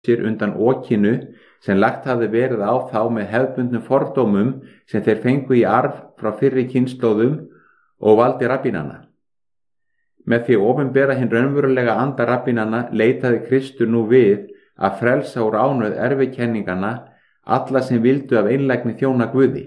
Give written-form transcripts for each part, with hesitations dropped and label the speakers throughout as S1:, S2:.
S1: sér undan okinu sem lagt hafði verið á þá með hefðbundnum fordómum sem þeir fengu í arf frá fyrri kynslóðum og valdi rabbínanna. Með því að opinbera hinn raunverulega anda rabbínanna leitaði Kristur nú við að frelsa úr ánauð erfikenningana alla sem vildu af einlægni þjóna Guði.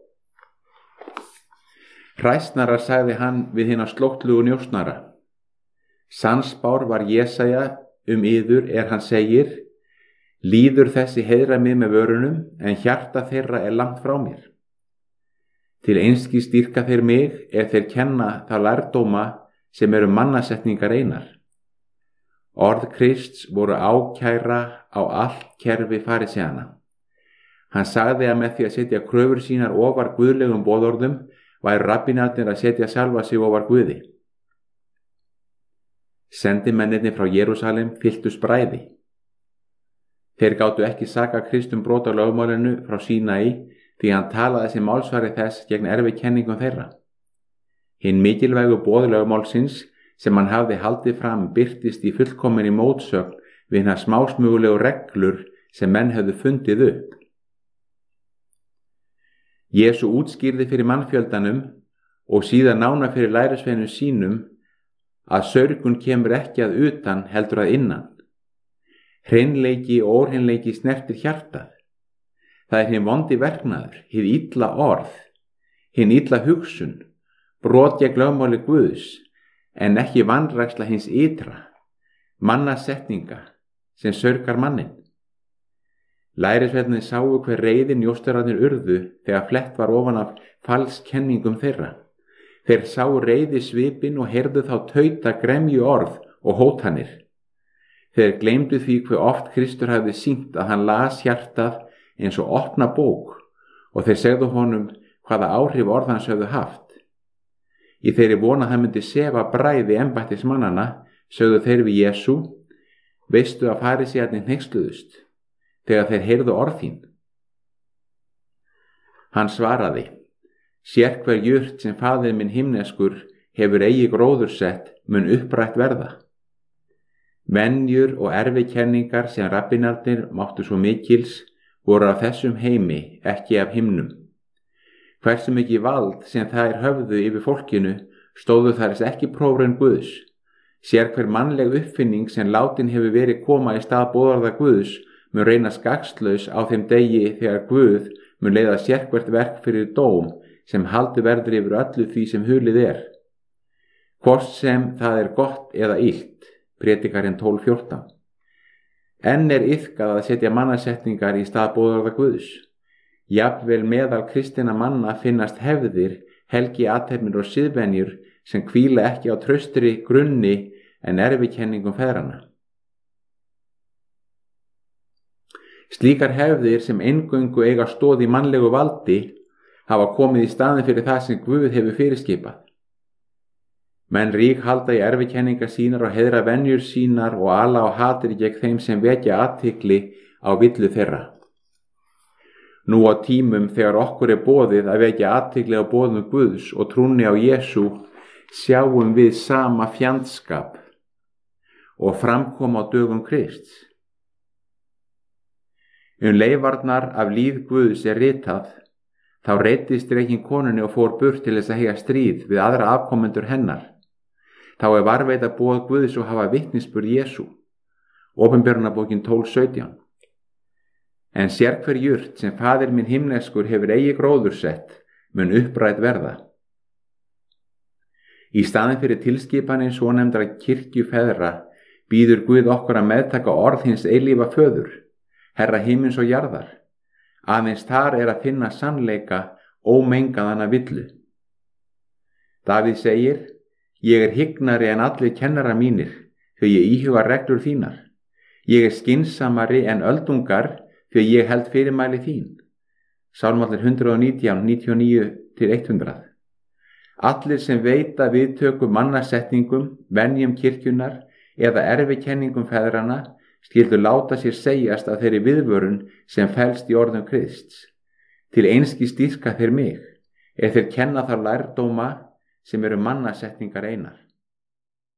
S1: Hræsnara sagði hann við hina slóttlugu njósnara. Sannspár var Jesaja yður hann segir: líður þessi heiðra mig með vörunum, en hjarta þeirra er langt frá mér. Til einskis dýrka þeir mig þeir kenna þá lærdóma sem eru mannasetningar einar. Orð Krists voru ákæra á allt kerfi faríseanna. Hann sagði að með því að setja kröfur sínar ofar guðlegum boðorðum væru rabbínarnir að setja sjálfa sig ofar Guði. Sendimennirnir frá Jerúsalem fylltust bræði. Þeir gátu ekki saka Krist brot á lögmálinu frá Sínaí því hann talaði sem málsvari þess gegn erfikenningum þeirra. Hinn mikilvægu boð lögmálsins sem hann hafði haldið fram birtist í fullkominni mótsögn við hinar smásmugulegu reglur sem menn höfðu fundið upp. Jesú útskýrði fyrir mannfjöldanum og síðan nánar fyrir lærisveinum sínum að sörgun kemur ekki að utan heldur að innan. Hreinleiki og óhreinleiki snertir hjartað. Það er hinn vondi verknaður, hið illa orð, hinn illa hugsun, brot gegn lögmáli Guðs, en ekki vanræksla hins ytra, mannasetninga sem sörgar mannin. Lærisveinarnir sáu hver reiði njósnararnir urðu þegar flett var ofan af falskenningum þeirra. Þeir sáu reiði svipinn og heyrðu þá tauta gremju orð og hótanir. Þeir gleymdu því hve oft Kristur hafði sýnt að hann las hjartað eins og opna bók og þeir segðu honum hvaða áhrif orð hans höfðu haft. Í þeirri von að hann myndi sefa bræði embættismannanna sögðu þeir við Jesú: veistu að farísearnir hneyksluðust þegar þeir heyrðu orð þín? Hann svaraði: sérhver jurt sem faðir minn himneskur hefur eigi gróður sett mun upprætt verða. Venjur og erfikenningar sem rabbínarnir máttu svo mikils voru af þessum heimi, ekki af himnum. Hversu mikið vald sem þær höfðu yfir fólkinu stóðu þar ekki prófraun Guðs. Sérhver mannleg uppfinning sem látin hefur verið koma í stað boðorða Guðs mun reynast gagnslaus á þeim degi þegar Guð mun leiða sérhvert verk fyrir dóm sem haldi verður yfir öllu því sem hulið er. Hvort sem það er gott eða illt. Predikarinn 12:14. Enn er iðkað að setja mannasetningar í stað boðorða Guðs. Jafnvel meðal kristinna manna finnast hefðir, helgi athafnir og siðvenjur sem hvíla ekki á traustri grunni en erfikenningum feðranna. Slíkar hefðir sem eingöngu eiga stoð í mannlegu valdi hafa komið í staðinn fyrir það sem Guð hefur fyrirskipað. Menn rík halda í erfikenningar sínar og heiðra venjur sínar og ala á hatir gegn þeim sem vekja athygli á villu þeirra. Nú á tímum þegar okkur er boðið að vekja athygli á boðum Guðs og trúnni á Jesú sjáum við sama fjandskap og framkoma á dögum Krists. Leifarnar af líð Guðs er ritað, þá reiddist drekinn konunni og fór burt til þess að heyja stríð við aðra afkomendur hennar. Þá er varveita boð Guðs og hafa vitnisburð Jesú. Opinberunarbókin 12:17. En sérhver jurt sem faðir minn himneskur hefur eigi gróður sett mun upprætt verða. Í staðinn fyrir tilskipanir svonefndra kirkjufeðra býður Guð okkur að meðtaka orð hins eilífa föður, Herra himins og jarðar. Aðeins þar er að finna sannleika ómengaðana villu. Davíð segir: ég er hygnari en allir kennara mínir, því ég íhuga reglur þínar. Ég er skynsamari en öldungar, því ég held fyrirmæli þín. Sálmallir 119, 99-100. Allir sem veita viðtöku mannasetningum, venjum kirkjunar eða erfikenningum feðranna skyldu láta sér segjast af þeirri viðvörun sem felst í orðum Krists. Til einskis dýrka þeir mig, þeir kenna þá lærdóma sem eru mannasetningar einar.